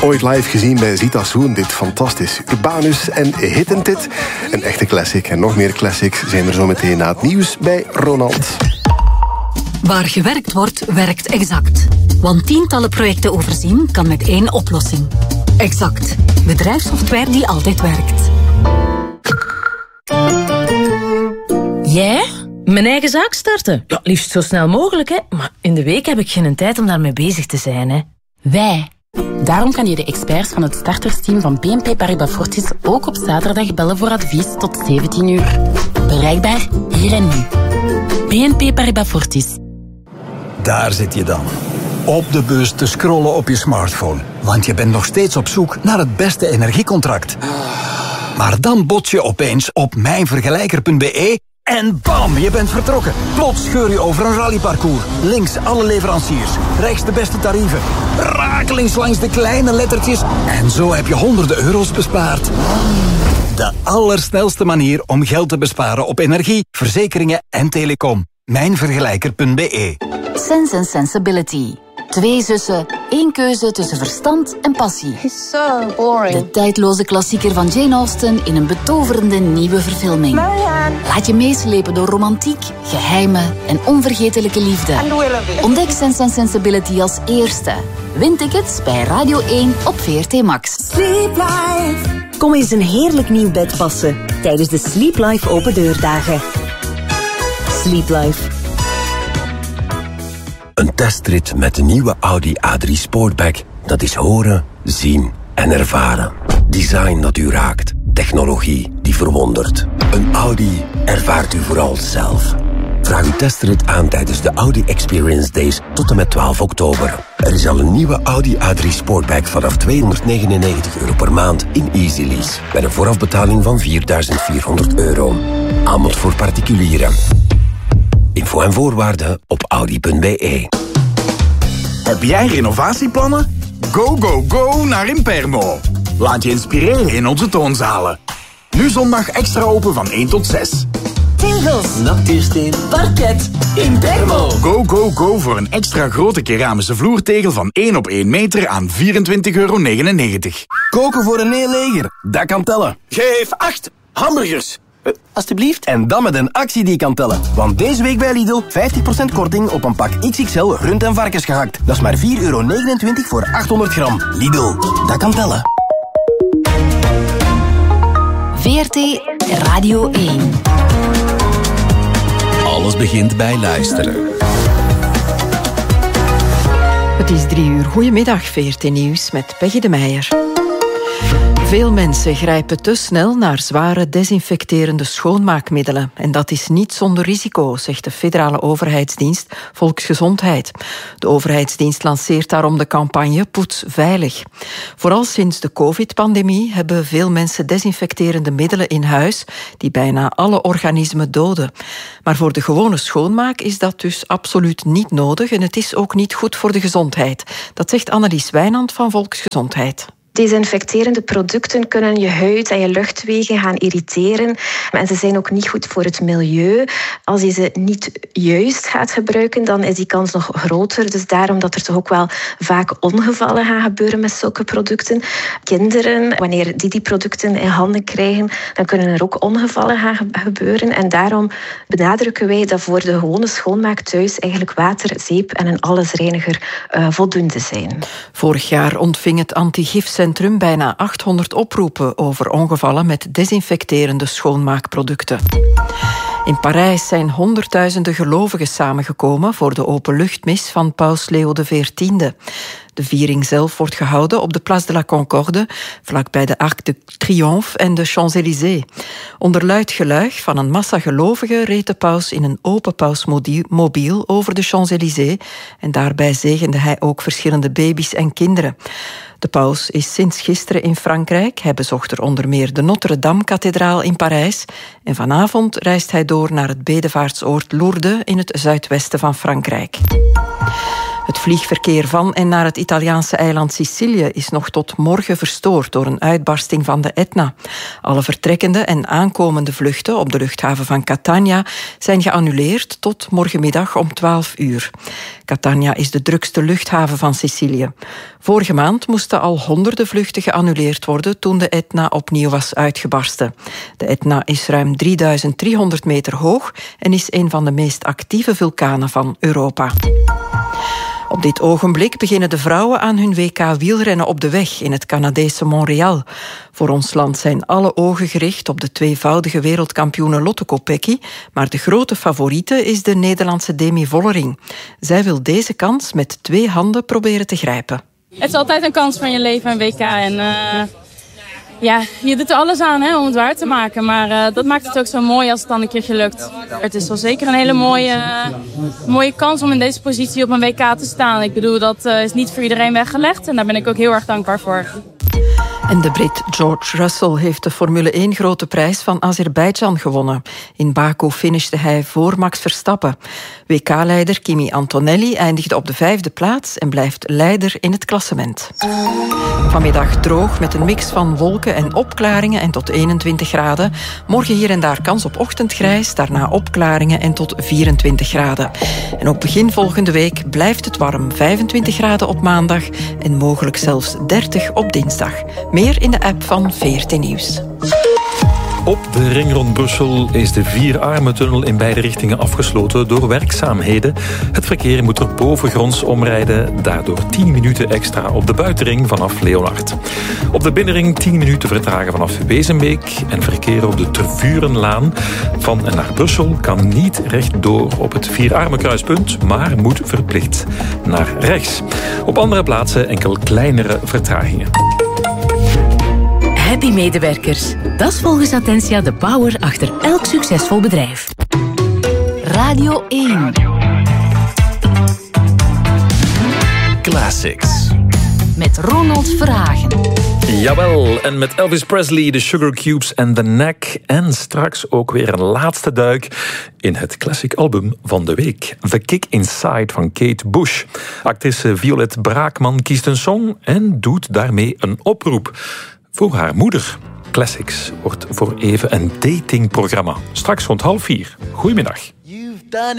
Ooit live gezien bij Zita Soen, dit fantastisch. Urbanus en Hidden Tit. Een echte classic en nog meer classics zijn er zo meteen na het nieuws bij Ronald. Waar gewerkt wordt, werkt Exact. Want tientallen projecten overzien kan met één oplossing. Exact. Bedrijfssoftware die altijd werkt. Jij? Mijn eigen zaak starten? Ja, liefst zo snel mogelijk, hè. Maar in de week heb ik geen tijd om daarmee bezig te zijn, hè. Wij. Daarom kan je de experts van het startersteam van BNP Paribas Fortis ook op zaterdag bellen voor advies tot 17 uur. Bereikbaar hier en nu. BNP Paribas Fortis. Daar zit je dan. Op de bus te scrollen op je smartphone. Want je bent nog steeds op zoek naar het beste energiecontract. Maar dan bots je opeens op mijnvergelijker.be en bam, je bent vertrokken. Plots scheur je over een rallyparcours. Links alle leveranciers. Rechts de beste tarieven. Rakelings langs de kleine lettertjes. En zo heb je honderden euro's bespaard. De allersnelste manier om geld te besparen op energie, verzekeringen en telecom. Mijnvergelijker.be. Sense and Sensibility. 2 zussen, 1 keuze tussen verstand en passie. It's so boring. De tijdloze klassieker van Jane Austen in een betoverende nieuwe verfilming. Marianne. Laat je meeslepen door romantiek, geheimen en onvergetelijke liefde. And Willoughby. Ontdek Sense and Sensibility als eerste. Win tickets bij Radio 1 op VRT Max. Sleep Life. Kom eens een heerlijk nieuw bed passen tijdens de Sleep Life open deurdagen. Sleep Life. Een testrit met de nieuwe Audi A3 Sportback. Dat is horen, zien en ervaren. Design dat u raakt. Technologie die verwondert. Een Audi ervaart u vooral zelf. Vraag uw testrit aan tijdens de Audi Experience Days tot en met 12 oktober. Er is al een nieuwe Audi A3 Sportback vanaf €299 per maand in Easy Lease. Met een voorafbetaling van €4.400. Aanbod voor particulieren. Info en voorwaarden op audi.be. Heb jij renovatieplannen? Go, go, go naar Impermo. Laat je inspireren in onze toonzalen. Nu zondag extra open van 1 tot 6. Tegels, Nachtuursteen, parket, Impermo. Go, go, go voor een extra grote keramische vloertegel van 1 op 1 meter aan €24,99. koken voor een heel leger. Dat kan tellen. Geef 8 hamburgers. Alsjeblieft. En dan met een actie die kan tellen. Want deze week bij Lidl 50% korting op een pak XXL rund- en varkensgehakt. Dat is maar €4,29 voor 800 gram. Lidl, dat kan tellen. VRT Radio 1. Alles begint bij luisteren. Het is 3:00. Goedemiddag, VRT Nieuws met Peggy de Meijer. Veel mensen grijpen te snel naar zware desinfecterende schoonmaakmiddelen. En dat is niet zonder risico, zegt de federale overheidsdienst Volksgezondheid. De overheidsdienst lanceert daarom de campagne Poets Veilig. Vooral sinds de COVID-pandemie hebben veel mensen desinfecterende middelen in huis die bijna alle organismen doden. Maar voor de gewone schoonmaak is dat dus absoluut niet nodig en het is ook niet goed voor de gezondheid. Dat zegt Annelies Wijnand van Volksgezondheid. Desinfecterende producten kunnen je huid en je luchtwegen gaan irriteren. En ze zijn ook niet goed voor het milieu. Als je ze niet juist gaat gebruiken, dan is die kans nog groter. Dus daarom dat er toch ook wel vaak ongevallen gaan gebeuren met zulke producten. Kinderen, wanneer die producten in handen krijgen, dan kunnen er ook ongevallen gaan gebeuren. En daarom benadrukken wij dat voor de gewone schoonmaak thuis eigenlijk water, zeep en een allesreiniger voldoende zijn. Vorig jaar ontving het antigifcentrum bijna 800 oproepen over ongevallen met desinfecterende schoonmaakproducten. In Parijs zijn honderdduizenden gelovigen samengekomen voor de openluchtmis van Paus Leo XIV. De viering zelf wordt gehouden op de Place de la Concorde, vlakbij de Arc de Triomphe en de Champs-Élysées. Onder luid geluid van een massa gelovigen reed de paus in een open pausmobiel over de Champs-Élysées en daarbij zegende hij ook verschillende baby's en kinderen. De paus is sinds gisteren in Frankrijk. Hij bezocht er onder meer de Notre-Dame-kathedraal in Parijs. En vanavond reist hij door naar het bedevaartsoord Lourdes in het zuidwesten van Frankrijk. Het vliegverkeer van en naar het Italiaanse eiland Sicilië is nog tot morgen verstoord door een uitbarsting van de Etna. Alle vertrekkende en aankomende vluchten op de luchthaven van Catania zijn geannuleerd tot morgenmiddag om 12 uur. Catania is de drukste luchthaven van Sicilië. Vorige maand moesten al honderden vluchten geannuleerd worden toen de Etna opnieuw was uitgebarsten. De Etna is ruim 3300 meter hoog en is een van de meest actieve vulkanen van Europa. Op dit ogenblik beginnen de vrouwen aan hun WK wielrennen op de weg in het Canadese Montréal. Voor ons land zijn alle ogen gericht op de tweevoudige wereldkampioene Lotte Kopecky, maar de grote favoriete is de Nederlandse Demi Vollering. Zij wil deze kans met 2 handen proberen te grijpen. Het is altijd een kans van je leven, een WK. En je doet er alles aan om het waar te maken. Maar dat maakt het ook zo mooi als het dan een keertje lukt. Het is wel zeker een hele mooie kans om in deze positie op een WK te staan. Ik bedoel, dat is niet voor iedereen weggelegd. En daar ben ik ook heel erg dankbaar voor. En de Brit George Russell heeft de Formule 1 grote prijs van Azerbeidzjan gewonnen. In Baku finishte hij voor Max Verstappen. WK-leider Kimi Antonelli eindigde op de 5e plaats en blijft leider in het klassement. Vanmiddag droog met een mix van wolken en opklaringen en tot 21 graden. Morgen hier en daar kans op ochtendgrijs, daarna opklaringen en tot 24 graden. En ook begin volgende week blijft het warm. 25 graden op maandag en mogelijk zelfs 30 op dinsdag. Meer in de app van VRT Nieuws. Op de ring rond Brussel is de Vierarmentunnel in beide richtingen afgesloten door werkzaamheden. Het verkeer moet er bovengronds omrijden, daardoor 10 minuten extra op de buitenring vanaf Leonard. Op de binnenring 10 minuten vertragen vanaf Wezenbeek en verkeer op de Tervurenlaan van en naar Brussel kan niet rechtdoor op het Vierarmenkruispunt, maar moet verplicht naar rechts. Op andere plaatsen enkel kleinere vertragingen. Happy medewerkers. Dat is volgens Attentia de power achter elk succesvol bedrijf. Radio 1. Classics. Met Ronald Verhagen. Jawel, en met Elvis Presley, de Sugar Cubes en The Knack. En straks ook weer een laatste duik in het classic album van de week. The Kick Inside van Kate Bush. Actrice Violet Braakman kiest een song en doet daarmee een oproep voor haar moeder. Classics wordt voor even een datingprogramma. Straks rond 3:30. Goedemiddag.